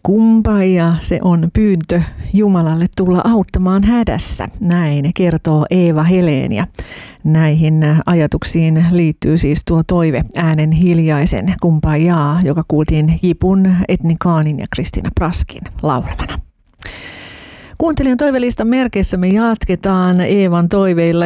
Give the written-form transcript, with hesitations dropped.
Kumpaia se on pyyntö Jumalalle tulla auttamaan hädässä, näin kertoo Eeva Helén. Ja näihin ajatuksiin liittyy siis tuo toive äänen hiljaisen Kumpaijaa, joka kuultiin Jipun, Etni Kaanin ja Kristina Praskin laulamana. Kuuntelijan toivelistan merkeissä me jatketaan Eevan toiveilla